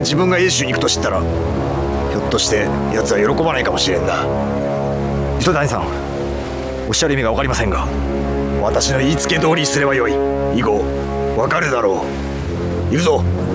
自分が英州に行くと知ったら、ひょっとして奴は喜ばないかもしれんな。 糸谷さん、おっしゃる意味が分かりませんが。 私の言いつけ通りにすればよい。以後わかるだろう。行くぞ。